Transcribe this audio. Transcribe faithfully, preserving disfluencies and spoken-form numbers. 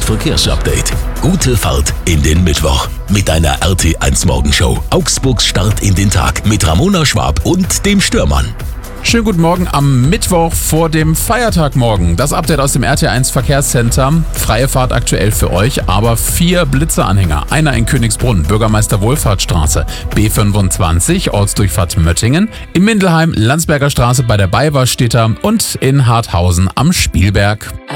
Verkehrsupdate. Gute Fahrt in den Mittwoch mit einer R T eins Morgenshow. Augsburgs Start in den Tag mit Ramona Schwab und dem Störmann. Schönen guten Morgen am Mittwoch vor dem Feiertag morgen. Das Update aus dem R T eins Verkehrscenter. Freie Fahrt aktuell für euch, aber vier Blitzeanhänger. Einer in Königsbrunn, Bürgermeister Wohlfahrtsstraße, B fünfundzwanzig, Ortsdurchfahrt Möttingen, in Mindelheim, Landsberger Straße bei der Baywarstädter und in Harthausen am Spielberg.